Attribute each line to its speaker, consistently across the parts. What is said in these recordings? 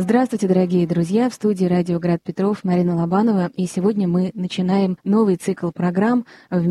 Speaker 1: Здравствуйте, дорогие друзья! В студии «Радио Град Петров» Марина Лобанова. И сегодня мы начинаем новый цикл программ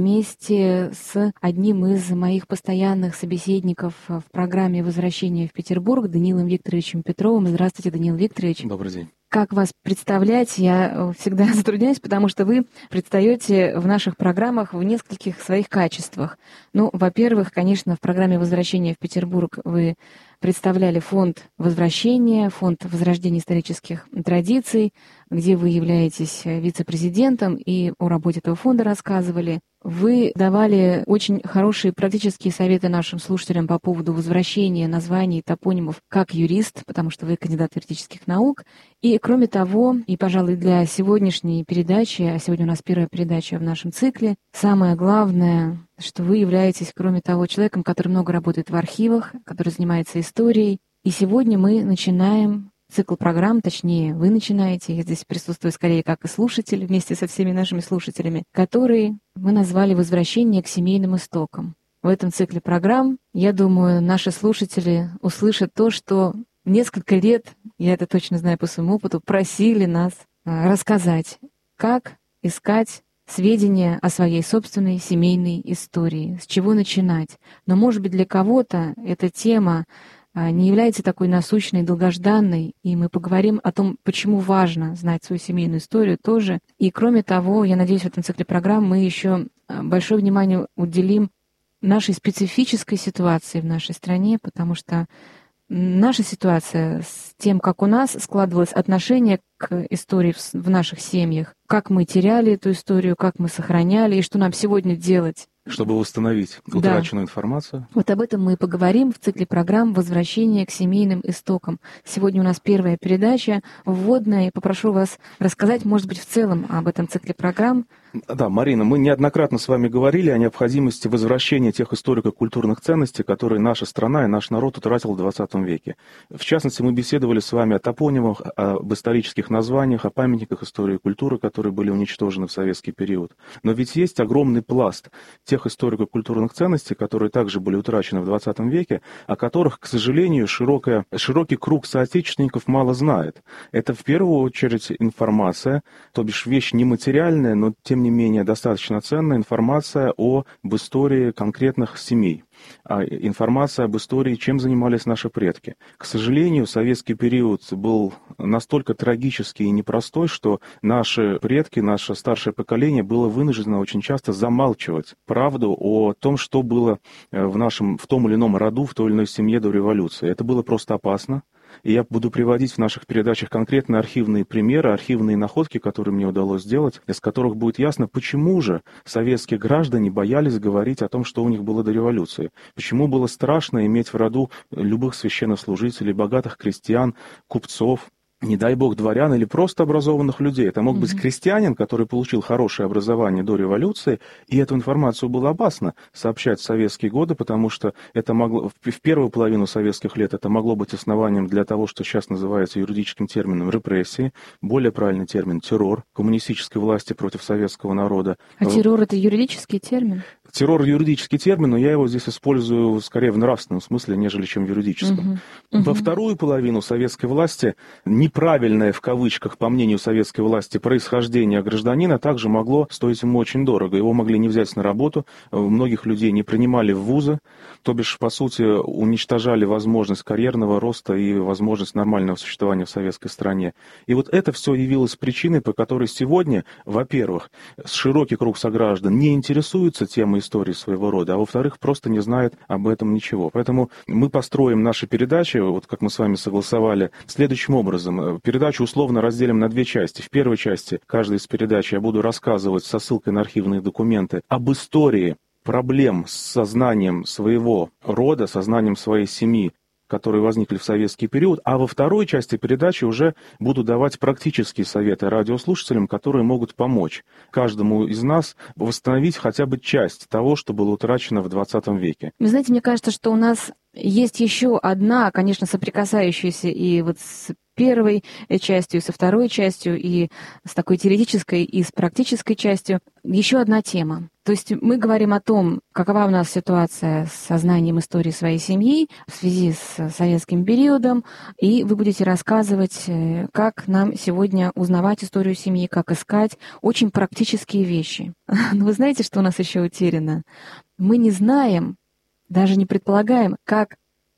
Speaker 1: вместе с одним из моих постоянных собеседников в программе «Возвращение в Петербург» Даниилом Викторовичем Петровым. Здравствуйте, Даниил Викторович.
Speaker 2: Добрый день.
Speaker 1: Как вас представлять, я всегда затрудняюсь, потому что вы предстаете в наших программах в нескольких своих качествах. Ну, во-первых, конечно, в программе «Возвращение в Петербург» вы представляли фонд возвращения, фонд возрождения исторических традиций, где вы являетесь вице-президентом и о работе этого фонда рассказывали. Вы давали очень хорошие практические советы нашим слушателям по поводу возвращения названий и топонимов как юрист, потому что вы кандидат юридических наук. И кроме того, и, пожалуй, для сегодняшней передачи, а сегодня у нас первая передача в нашем цикле, самое главное, что вы являетесь, кроме того, человеком, который много работает в архивах, который занимается историей. И сегодня мы начинаем цикл программ, точнее, вы начинаете, я здесь присутствую скорее как и слушатель, вместе со всеми нашими слушателями, который мы назвали «Возвращение к семейным истокам». В этом цикле программ, я думаю, наши слушатели услышат то, что несколько лет, я это точно знаю по своему опыту, просили нас рассказать, как искать сведения о своей собственной семейной истории, с чего начинать. Но, может быть, для кого-то эта тема не является такой насущной, долгожданной, и мы поговорим о том, почему важно знать свою семейную историю тоже. И кроме того, я надеюсь, в этом цикле программ мы еще большое внимание уделим нашей специфической ситуации в нашей стране, потому что наша ситуация с тем, как у нас складывалось отношение к истории в наших семьях, как мы теряли эту историю, как мы сохраняли, и что нам сегодня делать,
Speaker 2: чтобы восстановить утраченную информацию.
Speaker 1: Вот об этом мы и поговорим в цикле программ «Возвращение к семейным истокам». Сегодня у нас первая передача, вводная, и попрошу вас рассказать, может быть, в целом об этом цикле программ.
Speaker 2: Да, Марина, мы неоднократно с вами говорили о необходимости возвращения тех историко-культурных ценностей, которые наша страна и наш народ утратил в XX веке. В частности, мы беседовали с вами о топонимах, об исторических названиях, о памятниках истории и культуры, которые были уничтожены в советский период. Но ведь есть огромный пласт тех историко-культурных ценностей, которые также были утрачены в XX веке, о которых, к сожалению, широкий круг соотечественников мало знает. Это в первую очередь информация, то бишь вещь нематериальная, но тем не менее достаточно ценная информация об истории конкретных семей. Информация об истории, чем занимались наши предки. К сожалению, советский период был настолько трагический и непростой, что наши предки, наше старшее поколение было вынуждено очень часто замалчивать правду о том, что было в том или ином роду, в той или иной семье до революции. Это было просто опасно. И я буду приводить в наших передачах конкретные архивные примеры, архивные находки, которые мне удалось сделать, из которых будет ясно, почему же советские граждане боялись говорить о том, что у них было до революции. Почему было страшно иметь в роду любых священнослужителей, богатых крестьян, купцов, не дай бог, дворян или просто образованных людей. Это мог быть крестьянин, который получил хорошее образование до революции, и эту информацию было опасно сообщать в советские годы, потому что это могло, в первую половину советских лет это могло быть основанием для того, что сейчас называется юридическим термином репрессии, более правильный термин террор коммунистической власти против советского народа.
Speaker 1: А террор — это юридический термин?
Speaker 2: Террор — юридический термин, но я его здесь использую скорее в нравственном смысле, нежели чем в юридическом. Во вторую половину советской власти неправильное, в кавычках, по мнению советской власти, происхождение гражданина также могло стоить ему очень дорого. Его могли не взять на работу, многих людей не принимали в вузы, то бишь, по сути, уничтожали возможность карьерного роста и возможность нормального существования в советской стране. И вот это все явилось причиной, по которой сегодня, во-первых, широкий круг сограждан не интересуется темой истории своего рода, а во-вторых, просто не знает об этом ничего. Поэтому мы построим наши передачи, вот как мы с вами согласовали, следующим образом. Передачу условно разделим на две части. В первой части каждой из передач я буду рассказывать со ссылкой на архивные документы об истории проблем с сознанием своего рода, сознанием своей семьи, которые возникли в советский период, а во второй части передачи уже буду давать практические советы радиослушателям, которые могут помочь каждому из нас восстановить хотя бы часть того, что было утрачено в 20 веке.
Speaker 1: Вы знаете, мне кажется, что у нас есть еще одна, конечно, соприкасающаяся и вот с первой частью, со второй частью, и с такой теоретической, и с практической частью. Еще одна тема. То есть мы говорим о том, какова у нас ситуация с сознанием истории своей семьи в связи с советским периодом, и вы будете рассказывать, как нам сегодня узнавать историю семьи, как искать очень практические вещи. Но вы знаете, что у нас еще утеряно? Мы не знаем, даже не предполагаем, как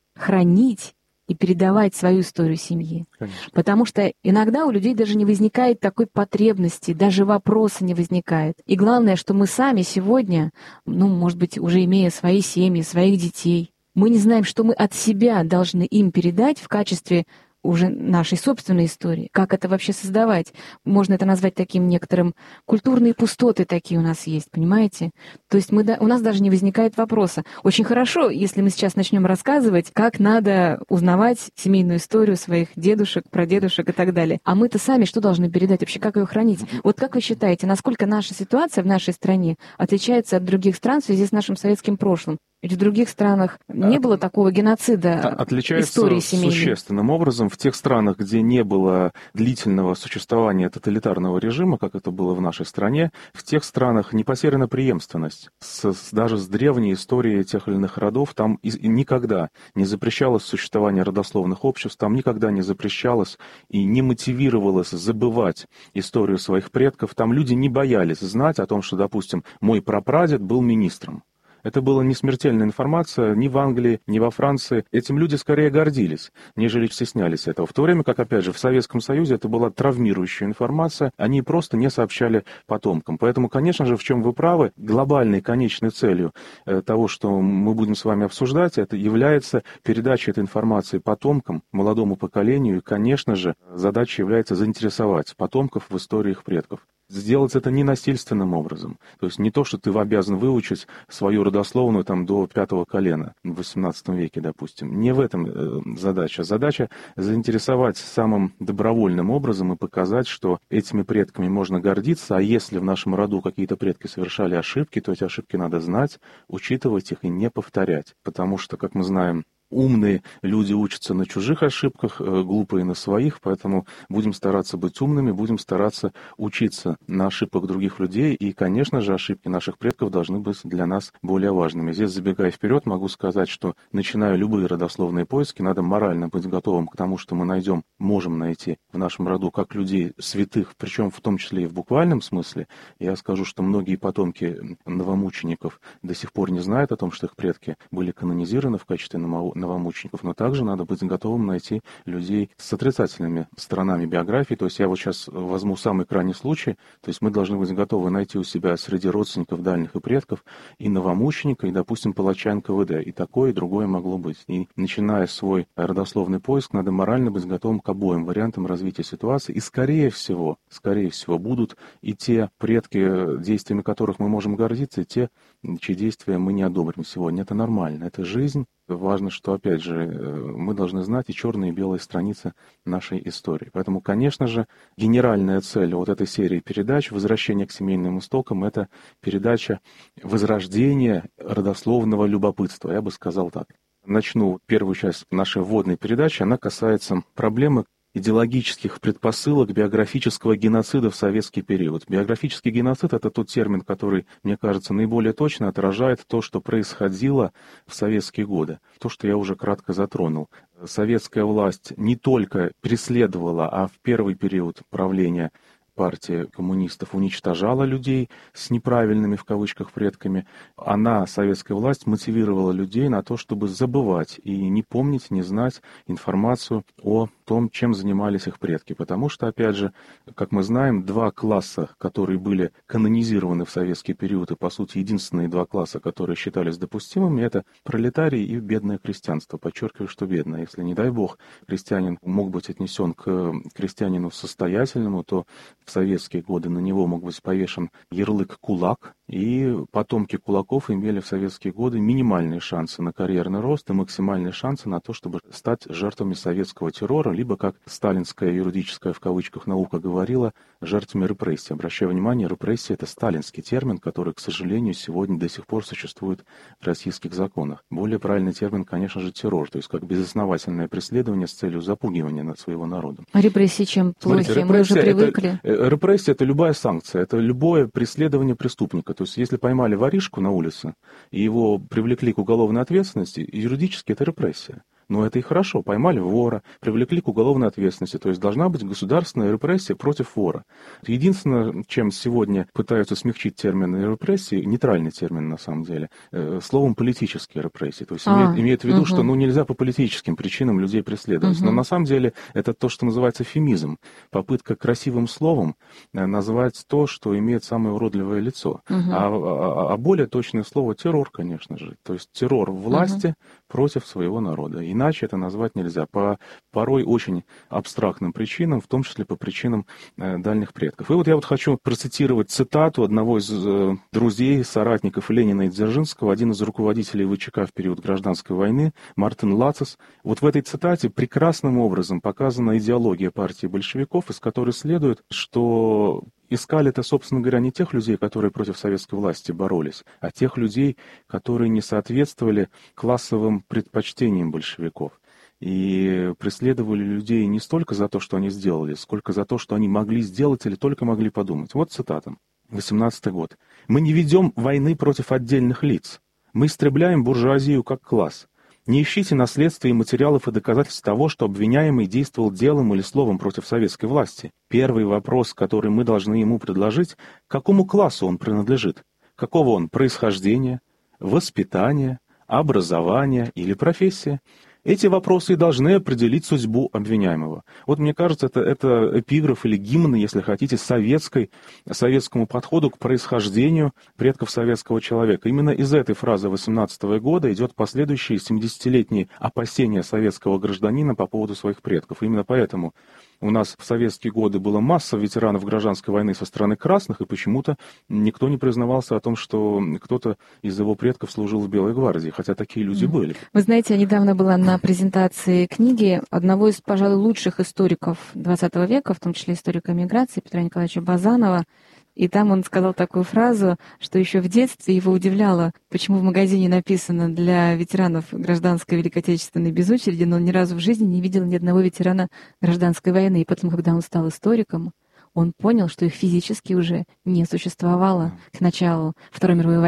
Speaker 1: хранить и передавать свою историю семьи.
Speaker 2: Конечно.
Speaker 1: Потому что иногда у людей даже не возникает такой потребности, даже вопроса не возникает. И главное, что мы сами сегодня, может быть, уже имея свои семьи, своих детей, мы не знаем, что мы от себя должны им передать в качестве уже нашей собственной истории. Как это вообще создавать? Можно это назвать таким некоторым... Культурные пустоты такие у нас есть, понимаете? То есть у нас даже не возникает вопроса. Очень хорошо, если мы сейчас начнем рассказывать, как надо узнавать семейную историю своих дедушек, прадедушек и так далее. А мы-то сами что должны передать вообще? Как ее хранить? Вот как вы считаете, насколько наша ситуация в нашей стране отличается от других стран в связи с нашим советским прошлым? Ведь в других странах не было такого геноцида истории семейной.
Speaker 2: Отличается существенным образом. В тех странах, где не было длительного существования тоталитарного режима, как это было в нашей стране, в тех странах не потеряна преемственность. Даже с древней историей тех или иных родов там никогда не запрещалось существование родословных обществ, там никогда не запрещалось и не мотивировалось забывать историю своих предков. Там люди не боялись знать о том, что, допустим, мой прапрадед был министром. Это была не смертельная информация ни в Англии, ни во Франции. Этим люди скорее гордились, нежели стеснялись этого. В то время как, опять же, в Советском Союзе это была травмирующая информация, они просто не сообщали потомкам. Поэтому, конечно же, в чем вы правы, глобальной конечной целью того, что мы будем с вами обсуждать, это является передача этой информации потомкам, молодому поколению. И, конечно же, задача является заинтересовать потомков в истории их предков. Сделать это не насильственным образом. То есть не то, что ты обязан выучить свою родословную до 5-го колена в XVIII веке, допустим. Не в этом задача. Задача заинтересовать самым добровольным образом и показать, что этими предками можно гордиться, а если в нашем роду какие-то предки совершали ошибки, то эти ошибки надо знать, учитывать их и не повторять. Потому что, как мы знаем, умные люди учатся на чужих ошибках, глупые на своих, поэтому будем стараться быть умными, будем стараться учиться на ошибках других людей, и, конечно же, ошибки наших предков должны быть для нас более важными. Здесь, забегая вперед, могу сказать, что, начиная любые родословные поиски, надо морально быть готовым к тому, что мы можем найти в нашем роду как людей святых, причем в том числе и в буквальном смысле. Я скажу, что многие потомки новомучеников до сих пор не знают о том, что их предки были канонизированы в качестве новомучеников, но также надо быть готовым найти людей с отрицательными сторонами биографии. То есть я вот сейчас возьму самый крайний случай, то есть мы должны быть готовы найти у себя среди родственников дальних и предков и новомученика, и, допустим, палача НКВД. И такое, и другое могло быть. И начиная свой родословный поиск, надо морально быть готовым к обоим вариантам развития ситуации. И скорее всего, будут и те предки, действиями которых мы можем гордиться, и те, чьи действия мы не одобрим сегодня. Это нормально, это жизнь. Важно, что, опять же, мы должны знать и черные, и белые страницы нашей истории. Поэтому, конечно же, генеральная цель вот этой серии передач «Возвращение к семейным истокам» — это передача возрождения родословного любопытства, я бы сказал так. Начну первую часть нашей вводной передачи, она касается проблемы идеологических предпосылок биографического геноцида в советский период. Биографический геноцид — это тот термин, который, мне кажется, наиболее точно отражает то, что происходило в советские годы. То, что я уже кратко затронул. Советская власть не только преследовала, а в первый период правления партия коммунистов уничтожала людей с неправильными, в кавычках, предками. Она, советская власть, мотивировала людей на то, чтобы забывать и не помнить, не знать информацию о том, чем занимались их предки. Потому что, опять же, как мы знаем, два класса, которые были канонизированы в советский период, и, по сути, единственные два класса, которые считались допустимыми, это пролетарии и бедное крестьянство. Подчеркиваю, что бедное. Если, не дай бог, крестьянин мог быть отнесен к крестьянину состоятельному, то в советские годы на него мог быть повешен ярлык «кулак», И потомки кулаков имели в советские годы минимальные шансы на карьерный рост и максимальные шансы на то, чтобы стать жертвами советского террора, либо, как сталинская юридическая в кавычках наука говорила, жертвами репрессий. Обращаю внимание, репрессии — это сталинский термин, который, к сожалению, сегодня до сих пор существует в российских законах. Более правильный термин, конечно же, террор, то есть как безосновательное преследование с целью запугивания над своего народа.
Speaker 1: А репрессии чем плохи?
Speaker 2: Смотрите,
Speaker 1: Мы уже привыкли.
Speaker 2: Репрессия — это любая санкция, это любое преследование преступника. То есть если поймали воришку на улице и его привлекли к уголовной ответственности, юридически это репрессия. Но это и хорошо. Поймали вора, привлекли к уголовной ответственности. То есть должна быть государственная репрессия против вора. Единственное, чем сегодня пытаются смягчить термин репрессии, нейтральный термин на самом деле, словом политические репрессии. То есть имеет в виду, что нельзя по политическим причинам людей преследовать. Но на самом деле это то, что называется эвфемизм. Попытка красивым словом назвать то, что имеет самое уродливое лицо. А более точное слово — террор, конечно же. То есть террор власти против своего народа. Иначе это назвать нельзя. По порой очень абстрактным причинам, в том числе по причинам дальних предков. И вот я хочу процитировать цитату одного из друзей, соратников Ленина и Дзержинского, один из руководителей ВЧК в период гражданской войны, Мартин Лацис. Вот в этой цитате прекрасным образом показана идеология партии большевиков, из которой следует, что искали-то, собственно говоря, не тех людей, которые против советской власти боролись, а тех людей, которые не соответствовали классовым предпочтениям большевиков. И преследовали людей не столько за то, что они сделали, сколько за то, что они могли сделать или только могли подумать. Вот цитата. 18-й год. «Мы не ведем войны против отдельных лиц. Мы истребляем буржуазию как класс. Не ищите наследства и материалов и доказательств того, что обвиняемый действовал делом или словом против советской власти. Первый вопрос, который мы должны ему предложить, к какому классу он принадлежит, какого он происхождения, воспитания, образования или профессия. Эти вопросы и должны определить судьбу обвиняемого». Вот мне кажется, это эпиграф или гимн, если хотите, советскому подходу к происхождению предков советского человека. Именно из этой фразы 18-го года идет последующие 70-летние опасения советского гражданина по поводу своих предков. Именно поэтому у нас в советские годы была масса ветеранов гражданской войны со стороны красных, и почему-то никто не признавался о том, что кто-то из его предков служил в Белой гвардии, хотя такие люди были.
Speaker 1: Вы знаете, я недавно была на презентации книги одного из, пожалуй, лучших историков XX века, в том числе историка миграции, Петра Николаевича Базанова. И там он сказал такую фразу, что еще в детстве его удивляло, почему в магазине написано для ветеранов гражданской Великой Отечественной без очереди, но он ни разу в жизни не видел ни одного ветерана гражданской войны. И потом, когда он стал историком, он понял, что их физически уже не существовало к началу Второй мировой войны.